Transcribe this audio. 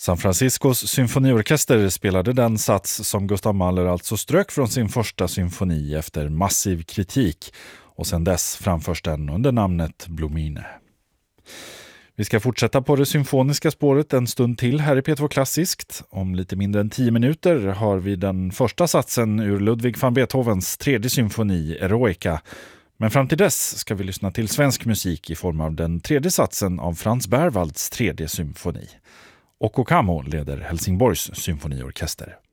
San Franciscos symfoniorkester spelade den sats som Gustav Mahler alltså strök från sin första symfoni efter massiv kritik, och sedan dess framförs den under namnet Blumine. Vi ska fortsätta på det symfoniska spåret en stund till här i P2 Klassiskt. Om lite mindre än 10 minuter har vi den första satsen ur Ludwig van Beethovens tredje symfoni, Eroica. Men fram till dess ska vi lyssna till svensk musik i form av den tredje satsen av Franz Berwalds tredje symfoni. Okko Kamo leder Helsingborgs symfoniorkester.